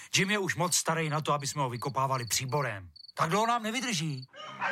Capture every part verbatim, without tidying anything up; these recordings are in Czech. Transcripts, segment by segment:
Jim je už moc starý na to, aby jsme ho vykopávali příborem. Tak dlouho nám nevydrží.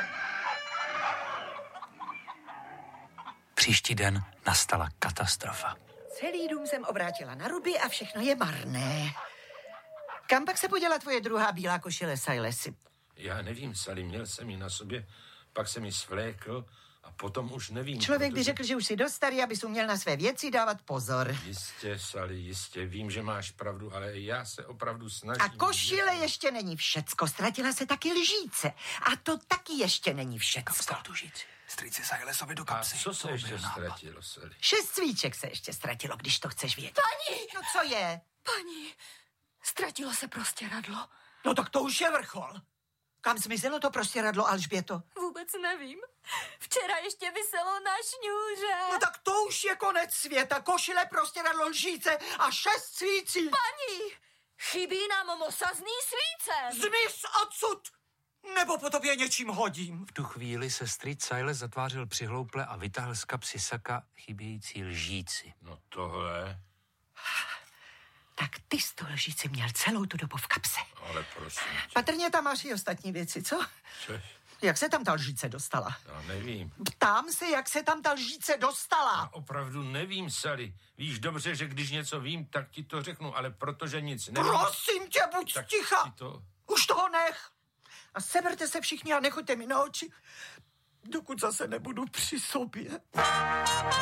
Příští den nastala katastrofa. Celý dům jsem obrátila na ruby a všechno je marné. Kam pak se poděla tvoje druhá bílá košile, Silesi? Já nevím, Sally, měl jsem ji na sobě, pak jsem ji svlékl a potom už nevím. Člověk protože... by řekl, že už jsi dost starý, abys uměl na své věci dávat pozor. Jistě, Sally, jistě. Vím, že máš pravdu, ale já se opravdu snažím. A košile ještě není všecko. Ztratila se taky lžíce. A to taky ještě není všecko. Vstal tu žíci. Strýci Silesovi do A kapsy. co se To ještě byl nápad. ztratilo, Sally? Šest svíček se ještě ztratilo, když to chceš vědět. Paní! No co je? Paní, ztratilo se prostěradlo. No tak to už je vrchol. Kam zmizelo to prostěradlo, Alžběto? Vůbec nevím. Včera ještě viselo na šňůře. No tak to už je konec světa. Košile, prostěradlo, lžíce a šest svící. Paní, chybí nám mosazný svícen. Zmiz odsud! Nebo po tobě něčím hodím. V tu chvíli se strýc Siles zatvářil přihlouple a vytáhl z kapsy saka chybějící lžíci. No tohle... Tak ty jsi tu lžíci měl celou tu dobu v kapse. Ale prosím tě. Patrně tam máš i ostatní věci, co? Což? Jak se tam ta lžíce dostala? Já nevím. Ptám se, jak se tam ta lžíce dostala. Já opravdu nevím, Sally. Víš dobře, že když něco vím, tak ti to řeknu, ale protože nic nevím... Prosím tě, buď tak ticha. ti to... Už toho nech. A seberte se všichni a nechoďte mi na oči, dokud zase nebudu při sobě.